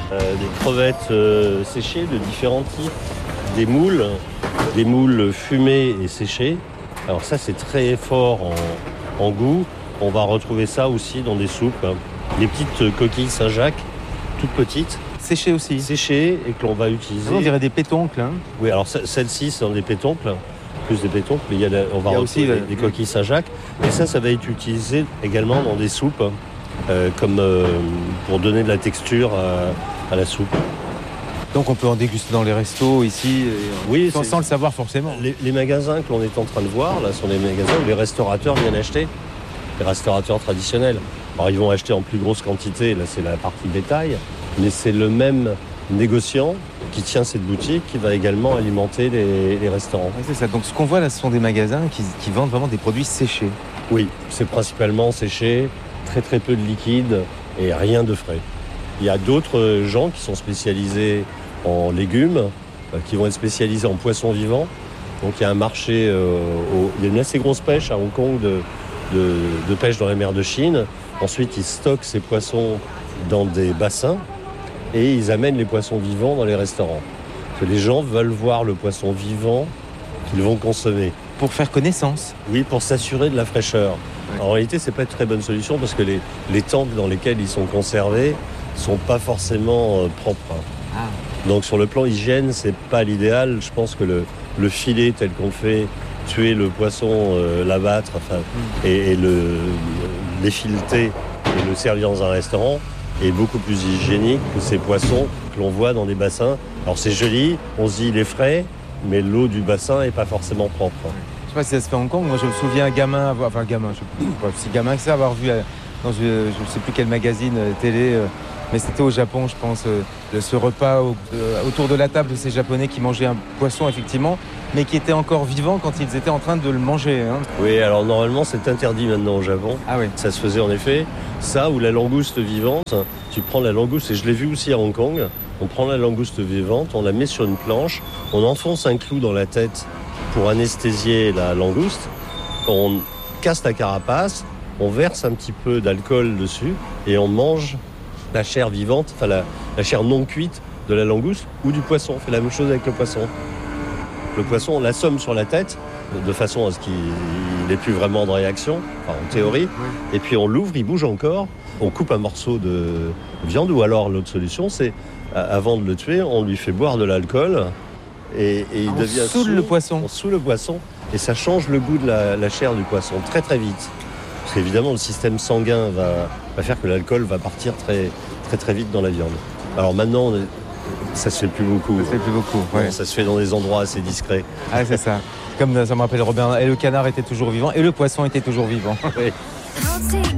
des crevettes séchées de différents types, des moules fumées et séchées. Alors ça, c'est très fort en goût. On va retrouver ça aussi dans des soupes. Les petites coquilles Saint-Jacques, toutes petites. Séché aussi. Séchées et que l'on va utiliser. On dirait des pétoncles. Oui, alors celle-ci, c'est dans des pétoncles. Plus des pétoncles, mais on va retrouver aussi des coquilles Saint-Jacques. Et ça va être utilisé également dans des soupes, comme pour donner de la texture à la soupe. Donc on peut en déguster dans les restos ici, oui, sans le savoir forcément. Les magasins que l'on est en train de voir, là, sont les magasins où les restaurateurs viennent acheter, les restaurateurs traditionnels. Alors ils vont acheter en plus grosse quantité, là c'est la partie bétail, mais c'est le même négociant qui tient cette boutique qui va également alimenter les restaurants. Oui, c'est ça. Donc ce qu'on voit là, ce sont des magasins qui vendent vraiment des produits séchés. Oui, c'est principalement séché, très très peu de liquide et rien de frais. Il y a d'autres gens qui sont spécialisés en légumes, qui vont être spécialisés en poissons vivants. Donc il y a un marché, il y a une assez grosse pêche à Hong Kong de pêche dans la mer de Chine. Ensuite, ils stockent ces poissons dans des bassins et ils amènent les poissons vivants dans les restaurants. Parce que les gens veulent voir le poisson vivant qu'ils vont consommer. Pour faire connaissance. Oui, pour s'assurer de la fraîcheur. Ouais. En réalité, c'est pas une très bonne solution parce que les tanks dans lesquels ils sont conservés sont pas forcément propres. Ah. Donc sur le plan hygiène, c'est pas l'idéal. Je pense que le filet tel qu'on fait, tuer le poisson, l'abattre, et l'effileter et le servir dans un restaurant est beaucoup plus hygiénique que ces poissons que l'on voit dans des bassins. Alors c'est joli, on se dit il est frais, mais l'eau du bassin est pas forcément propre. Je sais pas si ça se fait à Hong Kong. Moi, je me souviens gamin, je sais pas si gamin que ça, avoir vu dans je ne sais plus quel magazine télé. Mais c'était au Japon, je pense, ce repas autour de la table de ces Japonais qui mangeaient un poisson, effectivement, mais qui était encore vivant quand ils étaient en train de le manger. Hein. Oui, alors normalement, c'est interdit maintenant au Japon. Ah oui. Ça se faisait en effet. Ça, ou la langouste vivante, tu prends la langouste, et je l'ai vu aussi à Hong Kong, on prend la langouste vivante, on la met sur une planche, on enfonce un clou dans la tête pour anesthésier la langouste, on casse la carapace, on verse un petit peu d'alcool dessus, et on mange la chair vivante, enfin la chair non cuite de la langouste ou du poisson. On fait la même chose avec le poisson. Le poisson, on l'assomme sur la tête de façon à ce qu'il n'ait plus vraiment de réaction, enfin, en théorie. Oui. Et puis on l'ouvre, il bouge encore. On coupe un morceau de viande ou alors l'autre solution, c'est avant de le tuer, on lui fait boire de l'alcool et il devient saoule le poisson. On saoule le poisson et ça change le goût de la chair du poisson très très vite. Parce qu'évidemment, le système sanguin va faire que l'alcool va partir très, très, très vite dans la viande. Alors maintenant, ça se fait plus beaucoup. Ça se fait plus beaucoup, ouais. Non, ça se fait dans des endroits assez discrets. Ah, c'est ça. Comme ça me rappelle Robin, et le canard était toujours vivant, et le poisson était toujours vivant. Oui.